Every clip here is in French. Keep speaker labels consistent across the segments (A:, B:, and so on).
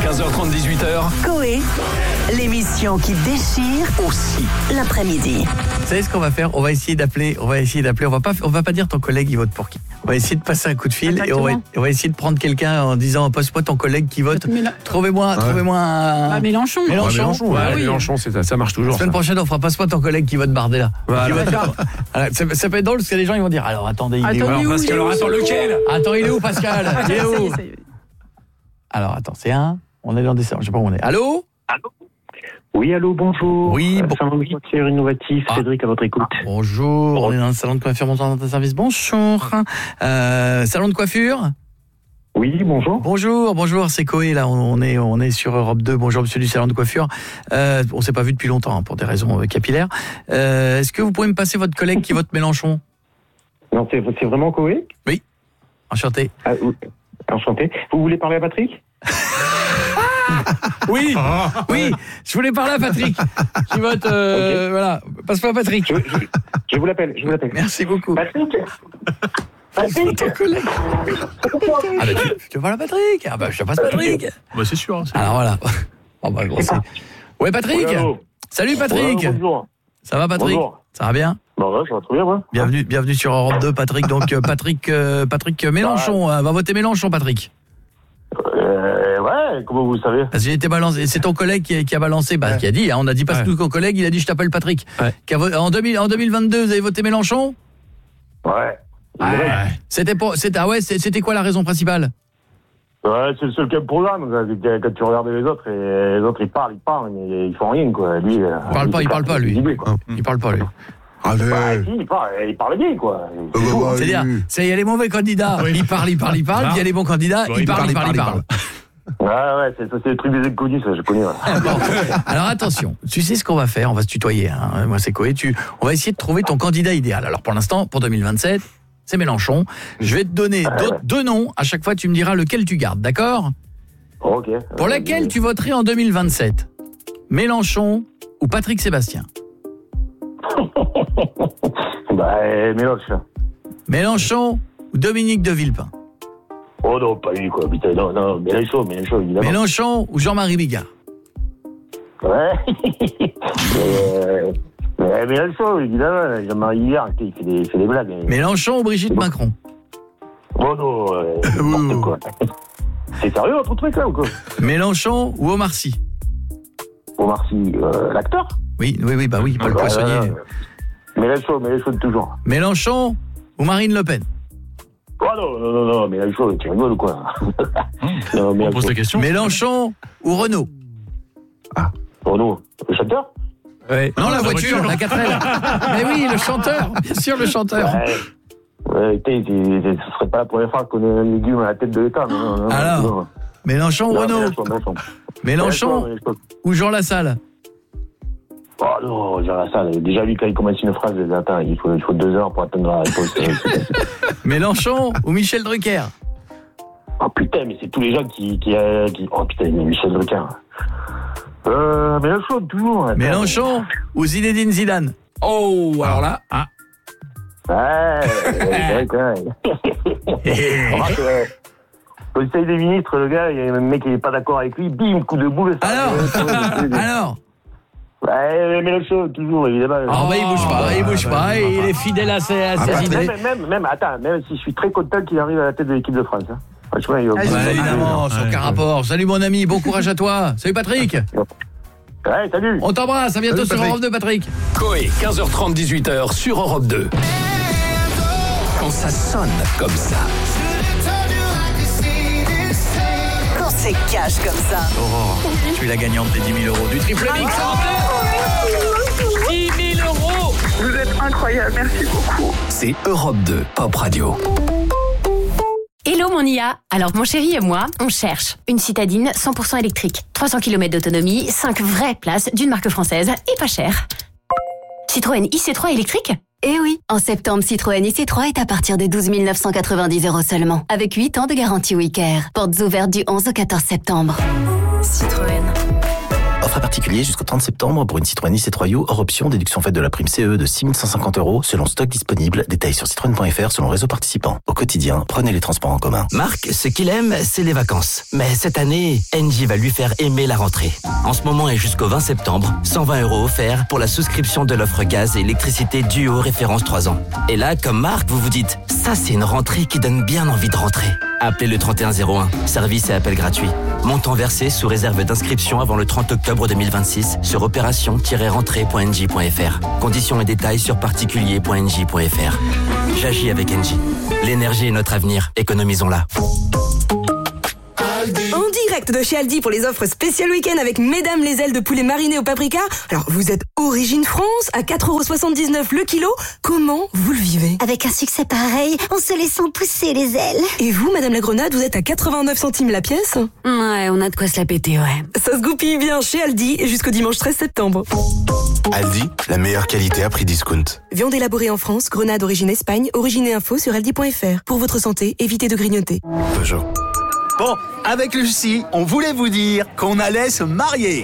A: 15h30, 18h.
B: Coé, l'émission qui déchire aussi l'après-midi.
C: Vous savez ce qu'on va faire ? On va essayer d'appeler. On va pas dire ton collègue il vote pour qui. On va essayer de passer un coup de fil. Exactement. Et on va essayer de prendre quelqu'un en disant passe-moi ton collègue qui vote. Trouvez-moi un.
D: Mélenchon.
E: Mélenchon, ça marche toujours.
C: La semaine prochaine, on fera passe-moi ton collègue qui vote Bardella. Voilà. Ça peut être drôle parce que les gens ils vont dire alors attendez, il est où
E: Pascal, attends lequel ?
C: Attends, il est où Pascal ? Il est où ? Alors attends, c'est un. On est dans des serveurs, je sais pas où on est. Allô ?
F: Oui, allô, bonjour.
C: Oui,
F: salon de coiffure innovatif, Cédric à votre écoute.
C: Bonjour, on est dans le salon de coiffure montant dans un service. Bonjour. Salon de coiffure ?
F: Oui, bonjour.
C: Bonjour, c'est Coé là, on est sur Europe 2. Bonjour monsieur du salon de coiffure. On s'est pas vu depuis longtemps pour des raisons capillaires. Est-ce que vous pouvez me passer votre collègue qui vote Mélenchon ?
F: Non, c'est vraiment Coé ?
C: Oui. Enchanté.
F: Enchanté. Vous voulez parler à Patrick ?
C: Oui, je voulais parler à Patrick. Qui vote, okay. Voilà. Passe-moi à Patrick.
F: Je vous l'appelle.
C: Merci beaucoup.
F: Patrick,
C: ton collègue. Ah bah tu parles à Patrick. Ah bah je te passe Patrick.
E: Bah c'est sûr.
C: Alors voilà. Oh bah bon, ouais Patrick. Salut Patrick.
F: Bonjour.
C: Ça va Patrick ?
F: Bonjour.
C: Ça va bien ?
F: Bah ouais, ça va très bien, moi.
C: Bienvenue sur Europe 2 Patrick. Donc Patrick Mélenchon va voter Mélenchon Patrick.
F: Ouais, comment vous le savez ?
C: Parce qu'il était balancé. C'est ton collègue qui a balancé, qui a dit, on a dit pas tout ton collègue, il a dit je t'appelle Patrick. Ouais. En 2022, vous avez voté Mélenchon ?
F: Ouais.
C: C'était quoi la raison principale ?
F: Ouais, c'est le seul qui a le programme. Quand tu regardes les autres ils parlent, mais ils font rien, quoi. Lui,
C: il parle pas, lui. Il parle pas, lui.
F: Il parle bien, quoi.
C: C'est-à-dire, il y a les mauvais candidats, ils parlent, puis il y a les bons candidats, ils parlent.
F: Ouais, c'est le truc des inconnus, ça, je connais. Ouais.
C: Bon. Alors attention, tu sais ce qu'on va faire, on va se tutoyer. Hein. Moi, c'est Coé. On va essayer de trouver ton candidat idéal. Alors pour l'instant, pour 2027, c'est Mélenchon. Je vais te donner deux noms. À chaque fois, tu me diras lequel tu gardes, d'accord ?
F: Ok.
C: Pour laquelle tu voterais en 2027 ? Mélenchon ou Patrick Sébastien ?
F: Mélenchon.
C: Mélenchon ou Dominique de Villepin ?
F: Oh non, pas lui, quoi. Putain, non, Mélenchon, évidemment.
C: Mélenchon ou Jean-Marie Bigard ?
F: Ouais. Mélenchon, évidemment. Jean-Marie Bigard, il fait des blagues.
C: Mélenchon ou Brigitte Macron ?
F: Oh non, n'importe quoi. C'est sérieux, votre truc, là, ou quoi ?
C: Mélenchon ou Omar Sy ?
F: Omar Sy, l'acteur ?
C: Oui, Paul Poissonnier.
F: Mélenchon toujours.
C: Mélenchon ou Marine Le Pen ?
F: Oh non, Mélenchon, tu rigoles ou quoi ?
E: On pose la question.
C: Mélenchon ou Renault ?
F: Renault, le chanteur ?
C: Ouais. Non, la voiture, la 4L. Mais oui, le chanteur, bien sûr, le chanteur.
F: Ouais, ce serait pas la première fois qu'on ait un légume à la tête de l'État. Non.
C: Alors, Mélenchon ou Renault ? Mélenchon ou Jean Lassalle ?
F: Oh non, Jean Lassalle. Déjà, lui, quand il commence une phrase, attends, il faut 2 heures pour attendre la réponse.
C: Mélenchon ou Michel Drucker ?
F: Oh putain, mais c'est tous les gens qui... Oh putain, mais Michel Drucker. Mélenchon, toujours. Attends.
C: Mélenchon ou Zinedine Zidane ?
E: Oh, alors là...
F: Ouais, Conseil des ministres, le gars, il y a un mec qui n'est pas d'accord avec lui, bim, coup de boule.
C: Alors
F: Ouais, Mélenchon, toujours, évidemment.
C: Il bouge pas, il est fidèle à ses idées.
F: Même si je suis très content qu'il arrive à la tête de l'équipe de France. Hein. Franchement,
C: évidemment, sans aucun rapport. Salut mon ami, bon courage à toi. Salut Patrick.
F: Ouais, salut.
C: On t'embrasse, à bientôt sur Europe 2, Patrick.
A: Coé, 15h30, 18h sur Europe 2. Quand ça sonne comme ça.
B: Quand c'est cash comme ça.
C: Aurore, tu es la gagnante des 10 000 € du triple mix. 10 000 €.
G: Vous êtes incroyable, merci beaucoup.
A: C'est Europe 2, Pop Radio.
H: Hello mon IA. Alors mon chéri et moi, on cherche une citadine 100% électrique, 300 km d'autonomie, 5 vraies places d'une marque française et pas cher. Citroën IC3 électrique ?
I: Eh oui, en septembre, Citroën IC3 est à partir de 12 990 € seulement, avec 8 ans de garantie WeCare. Portes ouvertes du 11 au 14 septembre.
B: Citroën.
D: Offre à particulier jusqu'au 30 septembre pour une Citroën C3 U hors option, déduction faite de la prime CE de 6 150 € selon stock disponible. Détails sur citroën.fr selon réseau participant. Au quotidien, prenez les transports en commun.
J: Marc, ce qu'il aime, c'est les vacances. Mais cette année, Engie va lui faire aimer la rentrée. En ce moment et jusqu'au 20 septembre, 120 € offerts pour la souscription de l'offre gaz et électricité Duo référence 3 ans. Et là, comme Marc, vous vous dites, ça c'est une rentrée qui donne bien envie de rentrer. Appelez le 3101, service et appel gratuit. Montant versé sous réserve d'inscription avant le 30 octobre 2026 sur opération-rentrée.engie.fr. Conditions et détails sur particulier.engie.fr. J'agis avec Engie. L'énergie est notre avenir, économisons-la.
K: En direct de chez Aldi pour les offres spéciales week-end avec Mesdames les ailes de poulet mariné au paprika. Alors, vous êtes origine France à 4,79 € le kilo. Comment vous le vivez?
L: Avec un succès pareil, on se laissant pousser les ailes.
K: Et vous, Madame la Grenade, vous êtes à 89 centimes la pièce?
L: Ouais, on a de quoi se la péter, ouais.
K: Ça se goupille bien chez Aldi jusqu'au dimanche 13 septembre.
M: Aldi, la meilleure qualité à prix discount.
K: Viande élaborée en France, Grenade origine Espagne, origine et info sur aldi.fr. Pour votre santé, évitez de grignoter.
M: Peugeot.
N: Bon, avec Lucie, on voulait vous dire qu'on allait se marier.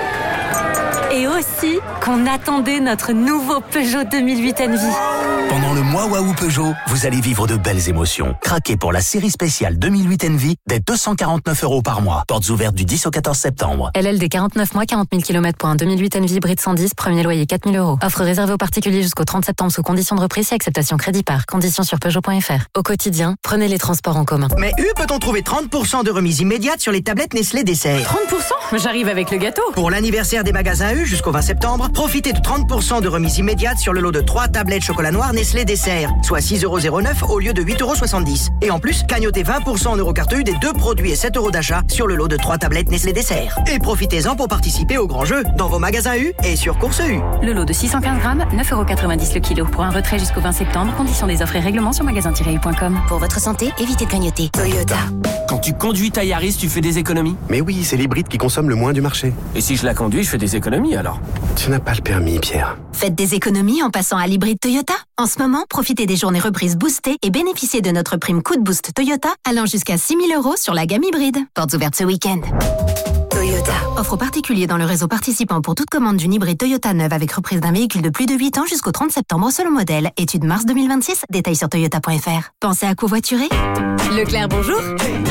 O: Et aussi qu'on attendait notre nouveau Peugeot 2008 Envie.
N: Pendant le mois Waouh Peugeot, vous allez vivre de belles émotions. Craquez pour la série spéciale 2008 Envie dès 249 € par mois. Portes ouvertes du 10 au 14 septembre.
O: LLD 49 mois, 40 000 km pour un 2008 Envie hybride 110, premier loyer 4 000 €. Offre réservée aux particuliers jusqu'au 30 septembre sous condition de reprise et acceptation crédit par. Conditions sur Peugeot.fr. Au quotidien, prenez les transports en commun.
P: Mais peut-on trouver 30% de remise immédiate sur les tablettes Nestlé Dessert?
O: 30%? J'arrive avec le gâteau.
P: Pour l'anniversaire des magasins U jusqu'au 20 septembre, profitez de 30% de remise immédiate sur le lot de 3 tablettes chocolat noir Nestlé Dessert, soit 6,09 € au lieu de 8,70 €. Et en plus, cagnotez 20% en Eurocarte U des 2 produits et 7 € d'achat sur le lot de 3 tablettes Nestlé Dessert. Et profitez-en pour participer au grand jeu dans vos magasins U et sur Course U.
O: Le lot de 615 grammes, 9,90 € le kilo. Pour un retrait jusqu'au 20 septembre, conditions des offres et règlements sur magasin-u.com.
I: Pour votre santé, évitez de grignoter. Toyota.
Q: Quand tu conduis ta Yaris, tu fais des économies?
R: Mais oui, c'est l'hybride qui consomme le moins du marché.
Q: Et si je la conduis, je fais des économies alors?
R: Tu n'as pas le permis, Pierre.
I: Faites des économies en passant à l'hybride Toyota. En ce moment, profitez des journées reprises boostées et bénéficiez de notre prime coup de boost Toyota allant jusqu'à 6 000 € sur la gamme hybride. Portes ouvertes ce week-end. Toyota. Offre aux particuliers dans le réseau participant pour toute commande d'une hybride Toyota neuve avec reprise d'un véhicule de plus de 8 ans jusqu'au 30 septembre selon modèle. Étude mars 2026. Détails sur toyota.fr. Pensez à covoiturer?
O: Leclerc, bonjour.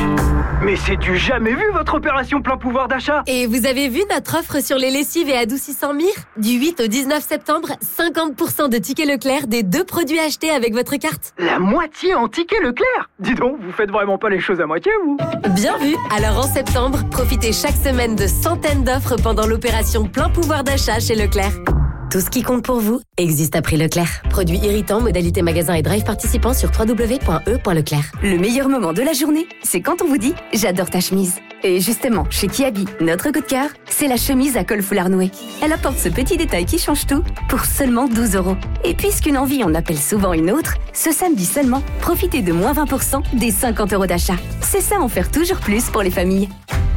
S: Mais c'est du jamais vu votre opération plein pouvoir d'achat.
O: Et vous avez vu notre offre sur les lessives et adoucissants Mire? Du 8 au 19 septembre, 50% de tickets Leclerc des 2 produits achetés avec votre carte.
S: La moitié en tickets Leclerc? Dis donc, vous faites vraiment pas les choses à moitié, vous?
O: Bien vu. Alors en septembre, profitez chaque semaine de centaines d'offres pendant l'opération plein pouvoir d'achat chez Leclerc. Tout ce qui compte pour vous existe à prix Leclerc. Produits irritants, modalité magasin et drive participants sur www.e.leclerc. Le meilleur moment de la journée, c'est quand on vous dit « J'adore ta chemise ». Et justement, chez Kiabi, notre coup de cœur, c'est la chemise à col foulard noué. Elle apporte ce petit détail qui change tout pour seulement 12 €. Et puisqu'une envie en appelle souvent une autre, ce samedi seulement, profitez de moins 20% des 50 € d'achat. C'est ça en faire toujours plus pour les familles.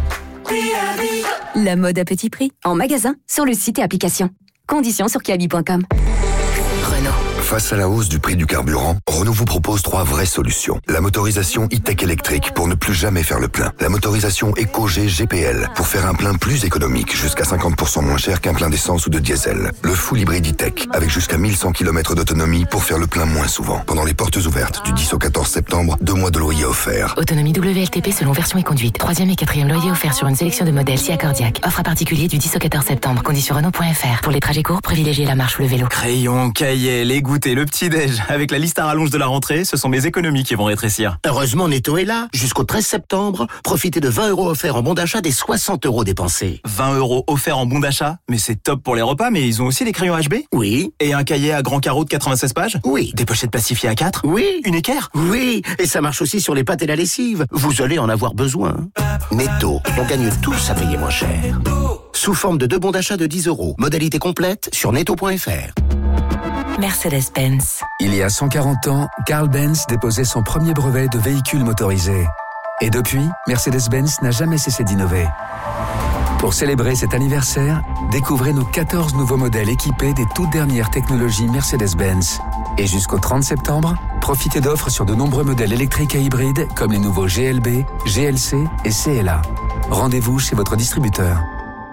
O: La mode à petit prix, en magasin, sur le site et application. Conditions sur kiabi.com.
I: Renault.
T: Face à la hausse du prix du carburant, Renault vous propose 3 vraies solutions. La motorisation e-tech électrique pour ne plus jamais faire le plein. La motorisation EcoG GPL pour faire un plein plus économique, jusqu'à 50% moins cher qu'un plein d'essence ou de diesel. Le full hybride e-tech avec jusqu'à 1100 km d'autonomie pour faire le plein moins souvent. Pendant les portes ouvertes du 10 au 14 septembre, 2 mois de loyer offerts.
U: Autonomie WLTP selon version et conduite. 3e et 4e loyer offert sur une sélection de modèles si accordiaque. Offre à particulier du 10 au 14 septembre. Conditions Renault.fr. Pour les trajets courts, privilégiez la marche ou le vélo.
V: Crayon, cahier, les goûters, le petit-déj. Avec la liste à rallonge de la rentrée, ce sont mes économies qui vont rétrécir.
D: Heureusement, Netto est là. Jusqu'au 13 septembre, profitez de 20 € offerts en bon d'achat des 60 € dépensés.
V: 20 € offerts en bon d'achat? Mais c'est top pour les repas, mais ils ont aussi des crayons HB?
D: Oui.
V: Et un cahier à grand carreau de 96 pages?
D: Oui.
V: Des pochettes plastifiées à 4?
D: Oui.
V: Une équerre?
D: Oui. Et ça marche aussi sur les pâtes et la lessive. Vous allez en avoir besoin. Netto, on gagne tous à payer moins cher. Sous forme de 2 bons d'achat de 10 €. Modalité complète sur netto.fr.
W: Mercedes-Benz. Il y a 140 ans, Carl Benz déposait son premier brevet de véhicule motorisé. Et depuis, Mercedes-Benz n'a jamais cessé d'innover. Pour célébrer cet anniversaire, découvrez nos 14 nouveaux modèles équipés des toutes dernières technologies Mercedes-Benz. Et jusqu'au 30 septembre, profitez d'offres sur de nombreux modèles électriques et hybrides comme les nouveaux GLB, GLC et CLA. Rendez-vous chez votre distributeur.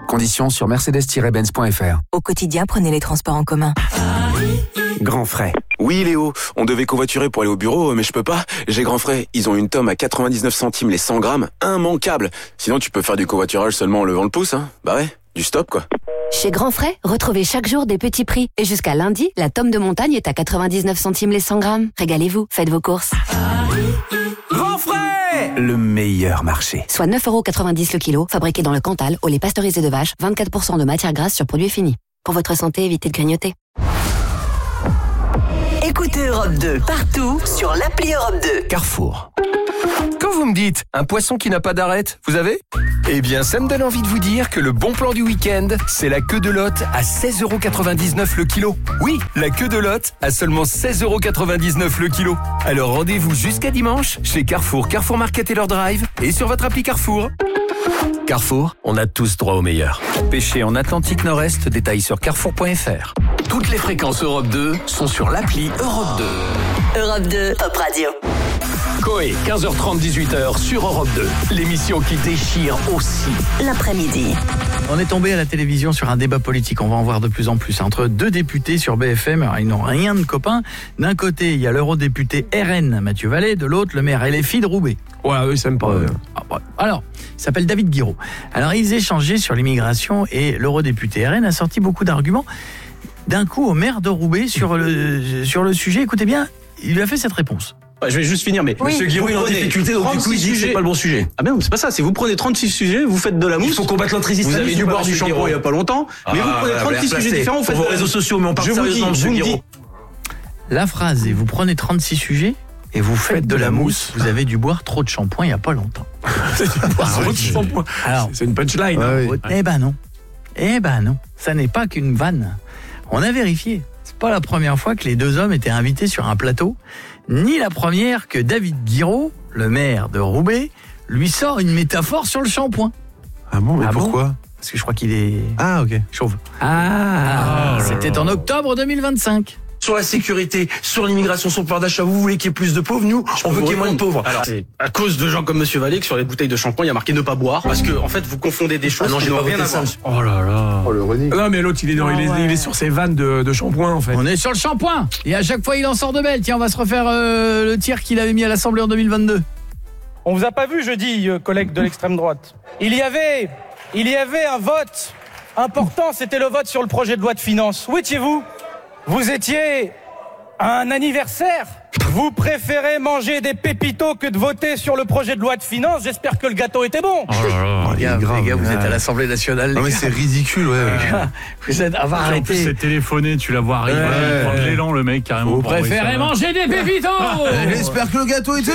W: Conditions sur mercedes-benz.fr.
C: Au quotidien, prenez les transports en commun.
E: Grand frais. Oui Léo, on devait covoiturer pour aller au bureau, mais je peux pas. J'ai grand frais. Ils ont une tome à 99 centimes les 100 grammes, immanquable. Sinon tu peux faire du covoiturage seulement en levant le pouce, hein. Bah ouais, du stop quoi.
O: Chez Grand Frais, retrouvez chaque jour des petits prix. Et jusqu'à lundi, la tome de montagne est à 99 centimes les 100 grammes. Régalez-vous, faites vos courses.
N: Grand frais, le meilleur marché.
O: Soit 9,90€ le kilo, fabriqué dans le Cantal, au lait pasteurisé de vache, 24% de matière grasse sur produit fini. Pour votre santé, évitez de grignoter.
B: Écoutez Europe 2 partout sur l'appli Europe 2.
A: Carrefour. Quand vous me dites un poisson qui n'a pas d'arête, vous avez ? Eh bien, ça me donne envie de vous dire que le bon plan du week-end, c'est la queue de lotte à 16,99€ le kilo. Oui, la queue de lotte à seulement 16,99€ le kilo. Alors rendez-vous jusqu'à dimanche chez Carrefour, Carrefour Market et leur drive et sur votre appli Carrefour. Carrefour, on a tous droit au meilleur. Pêcher en Atlantique Nord-Est, détails sur carrefour.fr. Toutes les fréquences Europe 2 sont sur l'appli Europe 2.
B: Europe 2, Top Radio.
A: Coé, 15h30, 18h sur Europe 2. L'émission qui déchire aussi.
B: L'après-midi.
F: On est tombé à la télévision sur un débat politique, on va en voir de plus en plus, entre deux députés sur BFM. Alors, ils n'ont rien de copains. D'un côté, il y a l'eurodéputé RN, Mathieu Vallée, de l'autre, le maire LFI de Roubaix.
R: Ouais, eux, ils s'aiment pas.
F: Alors, il s'appelle David Guiraud. Alors, ils échangeaient sur l'immigration et l'eurodéputé RN a sorti beaucoup d'arguments. D'un coup, au maire de Roubaix, sur le sujet, écoutez bien, il lui a fait cette réponse.
Q: Je vais juste finir, mais Monsieur Guiraud est en difficulté, donc du coup il dit que c'est pas le bon sujet. Ah ben non, c'est pas ça, c'est vous prenez 36 sujets, vous faites de la mousse. Il faut combattre l'antisémitisme. Vous avez dû boire du shampoing il y a pas longtemps, mais vous prenez 36 sujets différents, vous faites vos réseaux sociaux, mais on parle sérieusement, Monsieur Guiraud.
F: La phrase est, vous prenez 36 sujets et vous faites de la mousse, vous avez dû boire trop de shampoing il y a pas longtemps.
R: Trop de shampoing. Alors, c'est une punchline.
F: Eh ben non, ça n'est pas qu'une vanne. On a vérifié. C'est pas la première fois que les deux hommes étaient invités sur un plateau, ni la première que David Guiraud, le maire de Roubaix, lui sort une métaphore sur le shampoing.
R: Ah bon, mais pourquoi ?
F: Parce que je crois qu'il est chauve. C'était en octobre 2025.
Q: Sur la sécurité, sur l'immigration, sur le pouvoir d'achat, vous voulez qu'il y ait plus de pauvres, nous, on veut qu'il y ait moins de pauvres. Alors, c'est à cause de gens comme Monsieur Vallée que sur les bouteilles de shampoing, il y a marqué ne pas boire, parce que, en fait, vous confondez des choses qui n'ont rien à voir.
R: Oh là là. Oh le René. Non, mais l'autre, il est sur ses vannes de shampoing, en fait.
F: On est sur le shampoing. Et à chaque fois, il en sort de belles. Tiens, on va se refaire le tir qu'il avait mis à l'Assemblée en 2022.
X: On vous a pas vu jeudi, collègues de l'extrême droite. Il y avait un vote important, c'était le vote sur le projet de loi de finances. Où étiez-vous ? Vous étiez à un anniversaire. Vous préférez manger des pépitos que de voter sur le projet de loi de finances. J'espère que le gâteau était bon.
F: Les gars, vous êtes à l'Assemblée nationale.
R: Non mais c'est ridicule, ouais.
F: Vous êtes
Y: En plus, c'est téléphoné, tu la vois arriver, il prend de l'élan, le mec, carrément.
F: Vous préférez manger des pépitos.
R: J'espère que le gâteau était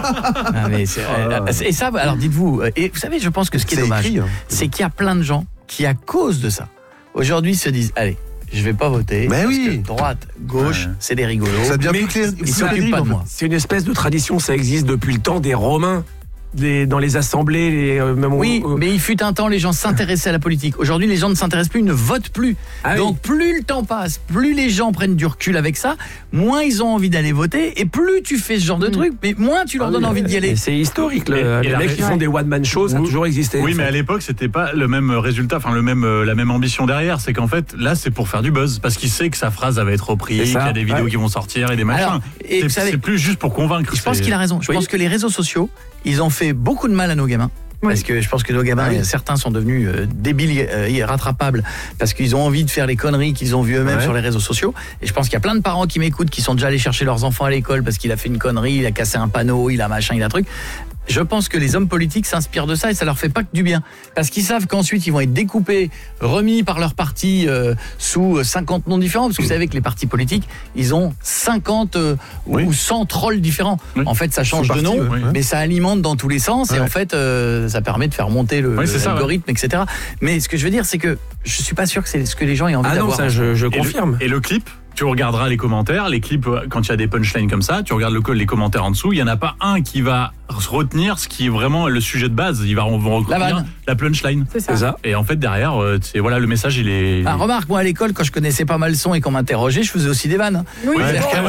R: bon.
F: Et ça, alors dites-vous, et vous savez, je pense que ce qui est dommage, c'est qu'il y a plein de gens qui, à cause de ça, aujourd'hui se disent, allez, je vais pas voter.
R: Mais
F: parce que droite, gauche, c'est des rigolos.
R: Ça devient plus clair.
F: Ils s'occupent pas de moi.
R: C'est une espèce de tradition, ça existe depuis le temps des Romains. Dans les assemblées,
F: mais il fut un temps, les gens s'intéressaient à la politique. Aujourd'hui, les gens ne s'intéressent plus, ils ne votent plus. Donc, plus le temps passe, plus les gens prennent du recul avec ça, moins ils ont envie d'aller voter, et plus tu fais ce genre de truc, mais moins tu leur donnes envie d'y aller.
R: C'est historique. Les mecs qui font des one-man shows, ça a toujours existé.
Y: Oui, mais à l'époque, c'était pas le même résultat, enfin la même ambition derrière. C'est qu'en fait, là, c'est pour faire du buzz, parce qu'il sait que sa phrase va être reprise, qu'il y a des vidéos qui vont sortir et des machins. C'est plus juste pour convaincre.
F: Je pense qu'il a raison. Je pense que les réseaux sociaux, ils ont fait beaucoup de mal à nos gamins. Parce que je pense que nos gamins, certains sont devenus débiles, irrattrapables, parce qu'ils ont envie de faire les conneries qu'ils ont vues eux-mêmes sur les réseaux sociaux. Et je pense qu'il y a plein de parents qui m'écoutent, qui sont déjà allés chercher leurs enfants à l'école parce qu'il a fait une connerie, il a cassé un panneau, il a machin, il a truc. Je pense que les hommes politiques s'inspirent de ça et ça leur fait pas que du bien. Parce qu'ils savent qu'ensuite ils vont être découpés, remis par leur parti sous 50 noms différents. Parce que vous savez que les partis politiques, ils ont 50 ou 100 trolls différents. En fait, ça change de nom, mais ça alimente dans tous les sens. Et en fait, ça permet de faire monter l'algorithme, etc. Mais ce que je veux dire, c'est que je suis pas sûr que c'est ce que les gens aient envie d'avoir.
R: Ça, je confirme.
Y: Et le clip, tu regarderas les commentaires, les clips, quand il y a des punchlines comme ça, tu regardes les commentaires en dessous, il n'y en a pas un qui va retenir ce qui est vraiment le sujet de base. Ils vont retenir la punchline. C'est ça. Et en fait, derrière, le message, il est...
F: remarque, moi, à l'école, quand je connaissais pas mal le son et qu'on m'interrogeait, je faisais aussi des vannes. Oui.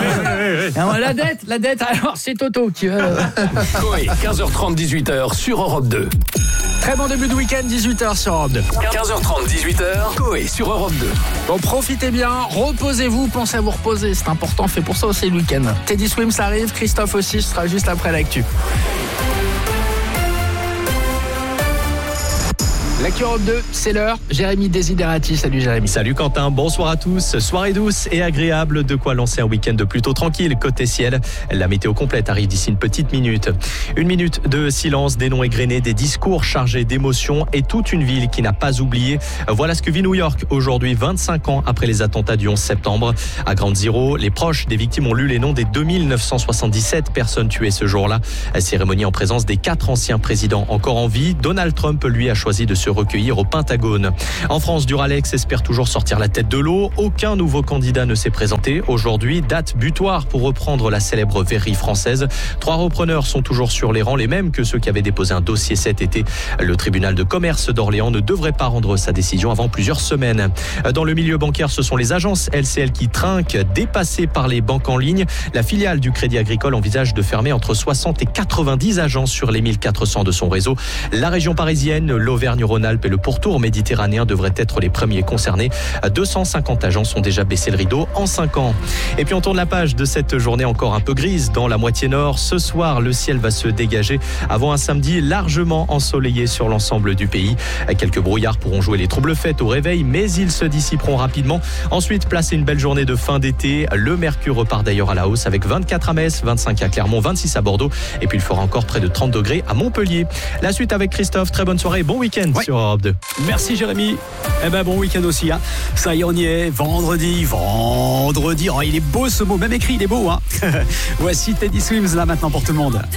F: La dette, alors c'est Toto qui veut...
A: 15h30, 18h sur Europe 2.
G: Très bon début de week-end, 18h sur Europe 2.
M: 15h30, 18h, Coé sur Europe 2.
G: Bon, profitez bien, reposez-vous, pensez à vous reposer, c'est important, fait pour ça aussi le week-end. Teddy Swims arrive, Christophe aussi, ce sera juste après l'actu. L'actu Europe 2, c'est l'heure. Jérémy Desiderati, salut Jérémy.
H: Salut Quentin, bonsoir à tous. Soirée douce et agréable, de quoi lancer un week-end plutôt tranquille côté ciel. La météo complète arrive d'ici une petite minute. Une minute de silence, des noms égrenés, des discours chargés d'émotions et toute une ville qui n'a pas oublié. Voilà ce que vit New York aujourd'hui, 25 ans après les attentats du 11 septembre. À Ground Zero, les proches des victimes ont lu les noms des 2977 personnes tuées ce jour-là. Cérémonie en présence des 4 anciens présidents encore en vie. Donald Trump, lui, a choisi de se recueillir au Pentagone. En France, Duralex espère toujours sortir la tête de l'eau. Aucun nouveau candidat ne s'est présenté. Aujourd'hui, date butoir pour reprendre la célèbre verrie française. 3 repreneurs sont toujours sur les rangs, les mêmes que ceux qui avaient déposé un dossier cet été. Le tribunal de commerce d'Orléans ne devrait pas rendre sa décision avant plusieurs semaines. Dans le milieu bancaire, ce sont les agences LCL qui trinquent, dépassées par les banques en ligne. La filiale du Crédit Agricole envisage de fermer entre 60 et 90 agences sur les 1400 de son réseau. La région parisienne, l'Auvergne-Rhône-Alpes et le pourtour méditerranéen devraient être les premiers concernés. 250 agences ont déjà baissé le rideau en 5 ans. Et puis on tourne la page de cette journée encore un peu grise dans la moitié nord. Ce soir, le ciel va se dégager avant un samedi largement ensoleillé sur l'ensemble du pays. Quelques brouillards pourront jouer les troubles fêtes au réveil, mais ils se dissiperont rapidement. Ensuite, place à une belle journée de fin d'été. Le mercure repart d'ailleurs à la hausse avec 24 à Metz, 25 à Clermont, 26 à Bordeaux. Et puis il fera encore près de 30 degrés à Montpellier. La suite avec Christophe. Très bonne soirée, bon week-end sur Europe 2.
G: Merci Jérémy. Eh ben bon week-end aussi. Hein. Ça y est, on y est. Vendredi. Oh, il est beau ce mot. Même écrit, il est beau. Hein. Voici Teddy Swims là maintenant pour tout le monde.